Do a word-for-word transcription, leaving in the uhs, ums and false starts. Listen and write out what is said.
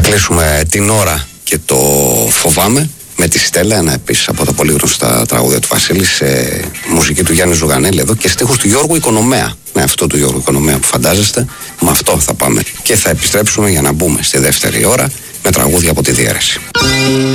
κλείσουμε την ώρα και το φοβάμαι με τη Στέλλα, ένα επίσης από τα πολύ γνωστά τραγούδια του Βασίλη, σε μουσική του Γιάννη Ζουγανέλη εδώ και στίχους του Γιώργου Οικονομέα. Ναι, αυτό του Γιώργου Οικονομέα που φαντάζεστε, με αυτό θα πάμε και θα επιστρέψουμε για να μπούμε στη δεύτερη ώρα με τραγούδια από τη διαίρεση.